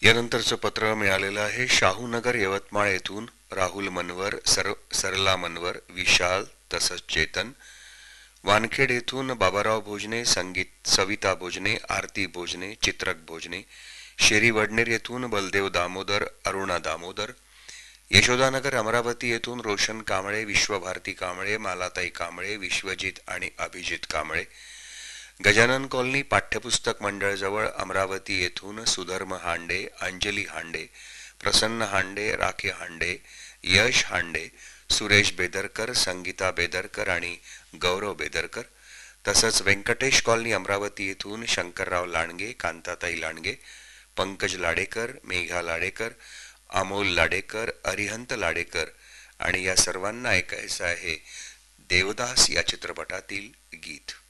यानंतरचं पत्र मिळालेलं आहे शाहूनगर यवतमाळ येथून राहुल मनवर, सरला मनवर, विशाल तसंच चेतन. वानखेड येथून बाबाराव भोजने, सविता भोजने, आरती भोजने, चित्रक भोजने. शेरी वडनेर येथून बलदेव दामोदर, अरुणा दामोदर. यशोदानगर अमरावती येथून रोशन कांबळे, विश्वभारती कांबळे, मालाताई कांबळे, विश्वजित आणि अभिजित कांबळे. गजानन कॉलनी पाठ्यपुस्तक मंडळजवळ अमरावती येथून सुधर्म हांडे, अंजली हांडे, प्रसन्न हांडे, राखे हांडे, यश हांडे, सुरेश बेदरकर, संगीता बेदरकर आणि गौरव बेदरकर. तसंच व्यंकटेश कॉलनी अमरावती येथून शंकरराव लांडगे, कांताताई लांडगे, पंकज लाडेकर, मेघा लाडेकर, अमोल लाडेकर, अरिहंत लाडेकर. आणि या सर्वांना ऐकायचं आहे देवदास या चित्रपटातील गीत.